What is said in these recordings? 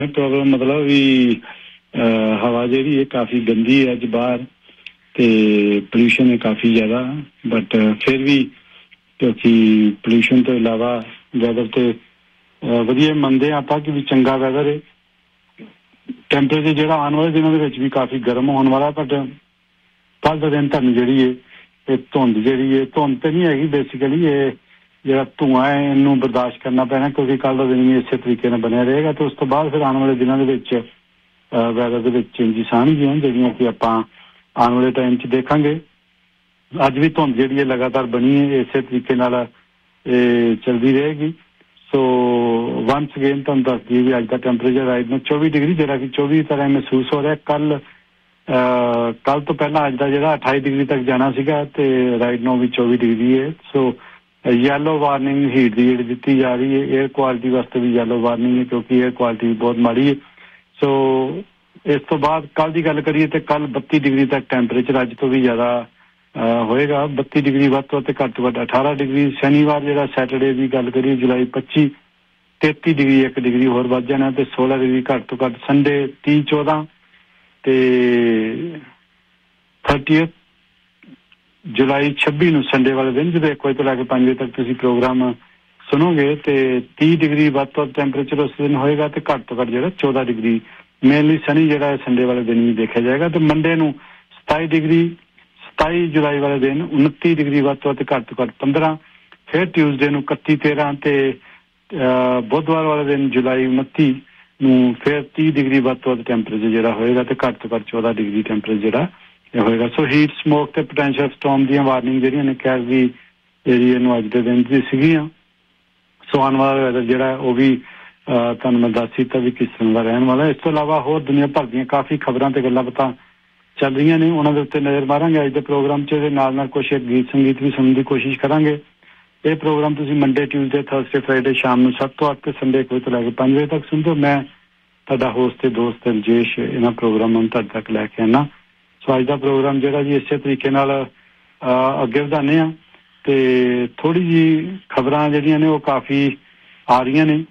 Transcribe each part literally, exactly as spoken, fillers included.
Problem मतलब भी हवा जी है काफ़ी गंदी है अज बाहर तो पोल्यूशन है काफ़ी ज़्यादा बट फिर भी क्योंकि पोल्यूशन तो इलावा वैदर तो वधिया मनते आप कि भी चंगा वैदर है टैंपरेचर जो आने वाले दिनों भी काफ़ी गर्म होने वाला बट कल का दिन धन जी है धुंध जी है धुंध तो नहीं हैगी बेसिकली ये जो धुआं है इनू बर्दाश्त करना पैना क्योंकि कल का दिन भी इस तरीके से बनया रहेगा तो उस तो बाद फिर आने वाले दिनों के वैदर के चेंजिस आएंगियां जिहड़ियां कि आपां आने वाले टाइम च देखांगे अज भी धुंध जिहड़ी है लगातार बनी है इस तरीके नाल चलती रहेगी सो वंस अगेन तुहानूं दस दईए भी अज का टैंपरेचर राइट में चौबी डिग्री जिहड़ा कि चौबी तरह महसूस हो रहा है कल कल तो पहला अज का जिहड़ा अठाई डिग्री तक जाना सीगा ते राइट नो भी चौबी डिग्री है सो येलो वार्निंग हीट की जी दी जा रही है एयर क्वालिटी वास्ते भी येलो वार्निंग है क्योंकि एयर क्वालिटी बहुत माड़ी है सो इस तो बाद कल की गल करिए तो कल बत्ती डिग्री तक टैंपरेचर अज तो भी ज़्यादा होएगा बत्ती डिग्री वध तो घट तो घट अठारह डिग्री शनिवार जो सैटरडे की गल करिए जुलाई पच्ची तेती डिग्री एक डिग्री होर वध जाना तो सोलह डिग्री घट तो घट संडे तीह चौदह तो थर्टी जुलाई छब्बी नूं संडे वाले दिन जो एक बजे तो लैके पांच बजे तक तुसीं प्रोग्राम सुनोगे तो तीह डिग्री वध तो टैंपरेचर उस दिन होएगा तो घट तो घट जो चौदह डिग्री मेनली सनी जो संडे वाले दिन भी देखा जाएगा तो मंडे नूं सताई डिग्री सताई जुलाई वाले दिन उनती डिग्री वध तो घट तो घट पंद्रह फिर ट्यूसडे नूं इकत्ती तेरह ते बुधवार वाले दिन जुलाई उनती नूं फिर तीह डिग्री वध तो टैंपरेचर जो होएगा तो घट तो घट चौदह डिग्री टैंपरेचर जो होएगा सो हीट समोक ते पोटैंशियल स्टॉर्म दी वार्निंग जिहड़ियां ने कैलगरी एरिया नूं अज दे दिन दी सीगीआं सो आने वाला वैदर जिहड़ा वो भी तुहानूं मैं दस दित्ता भी किस तरह का रहने वाला इस तो इलावा होर दुनिया भर दीयां काफ़ी खबरां ते गल्लां बातां चल रही ने उन्होंने उत्ते नज़र मारांगे अज के प्रोग्राम च नाल नाल कुछ एक गीत संगीत भी सुनने की कोशिश करांगे ये प्रोग्राम तुसीं मंडे ट्यूसडे थर्सडे फ्राइडे शाम नूं सत्त तो अठ ते संडे एक बजे तो लैके पांच बजे तक सुनदे हो मैं तुहाडा होस्ट ते दोस्त रजेश इन्हां प्रोग्रामां नूं तुहाडे तक लैके आना सो अज दा प्रोग्राम जिहड़ा जी इसे तरीके नाल अगे वधाने आ ते थोड़ी जी खबरां जिहड़ियां ने वो काफ़ी आ रही ने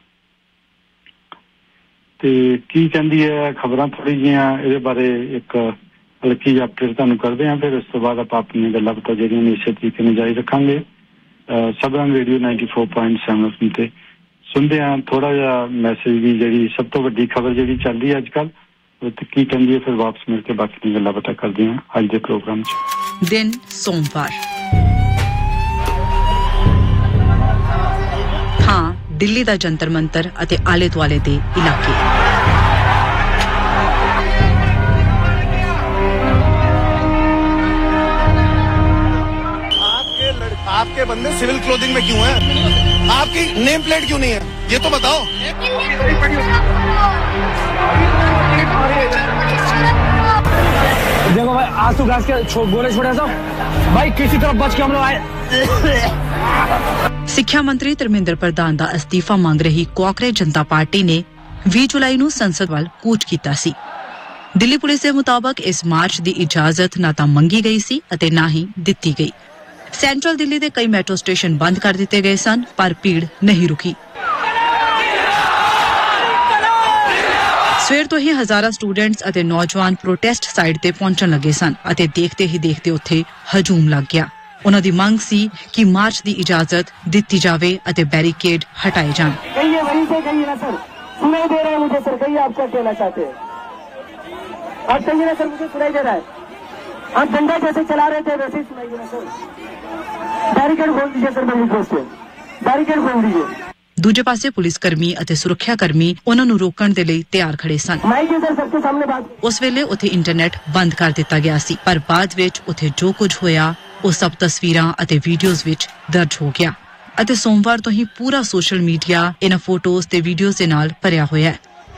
ते की कहंदी है खबरां थोड़ी जिहियां इहदे बारे एक हल्की जी अपडेट तुहानूं करदे हां फिर उस तो बाद आपां अपनी गल्लां बातां जिहड़ियां ने इसे तरीके नाल जारी रखांगे Sabrang radio ninety four point seven F M ते सुनदे हां थोड़ा जिहा मैसेज दी जिहड़ी सब तो वड्डी खबर जिहड़ी चल रही है अजकल ते की कहंदी है फिर वापस मिल के बाकी दी गल्लां बातां करदे हां अज दे प्रोग्राम च दिन सोमवार हां दिल्ली दा जंतर मंतर अते आले दुआले दे इलाके आपके बंदे सिविल क्लोथिंग में क्यों हैं? आपकी नेम प्लेट क्यों नहीं है? ये तो बताओ। देखो भाई आज तो गैस के छो, गोले छोड़े सब भाई किसी तरह बच के हम लोग आए। सिक्ख्या मंत्री धर्मेंद्र प्रधान दा अस्तीफा मांग रही कांग्रेस जनता पार्टी ने बीस जुलाई नूं संसद ਵੱਲ कूच कीता सी। दिल्ली पुलिस के मुताबिक इस मार्च की इजाजत ना तां मंगी गई सी अते ना ही दित्ती गई। सेंट्रल दिल्ली के कई मेट्रो स्टेशन बंद कर दिते गए सन पर भीड़ नहीं रुकी। सवेर तो ही हजारां स्टूडेंट्स अते नौजवान प्रोटेस्ट साइड ते पहुंचण लगे सन अते देखते ही देखते उत्थे हजूम लग गया। उन्हां दी मंग सी कि मार्च की इजाजत दित्ती जावे अते बैरिकेड हटाए जाण। कहिए वहीं से कहिए ना सर, सुनाई दे रहा है मुझे सर, कहिए आप क्या कहना चाहते हैं? आप कहिए ना सर, मुझे सुनाई दे रहा है। आप डंडा जैसे चला रहे थे वैसे ही सुनाई दे रहा है सर। बैरिकेड खोल दीजिए सर, मेरी रिक्वेस्ट है, बैरिकेड खोल दीजिए। दूजे पासे पुलिस कर्मी अते सुरक्षा कर्मी उन्हां नूं रोकण दे लई तैयार खड़े सन। उस वेले उत्थे इंटरनेट बंद कर दिता गया सी पर बाद विच उत्थे जो कुछ होया वो सब तस्वीरां अते वीडियोज़ विच दर्ज हो गया अते सोमवार तो ही पूरा सोशल मीडिया इन्हां फोटोज़ ते वीडियोज़ दे नाल भरिया होया है।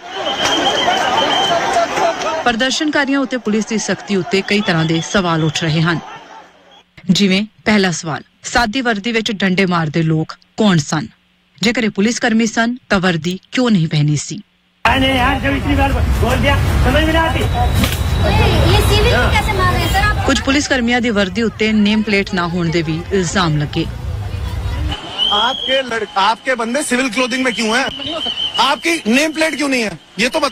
प्रदर्शनकारियों उत्ते पुलिस की सख्ती उत्ते कई तरह के सवाल उठ रहे हैं। जिवें पहला सवाल, सादी वर्दी विच डंडे मारदे लोग कौन सन? जेकर पुलिस कर्मी सन तां वर्दी क्यों नहीं पहनी सी? कुछ पुलिस कर्मियों की वर्दी उत्ते नेम प्लेट ना होने दे भी इल्जाम लगे। आपके लड़, आपके बंदे सिविल क्लोथिंग में क्यों हैं? आपकी नेम प्लेट क्यों नहीं है? ये तो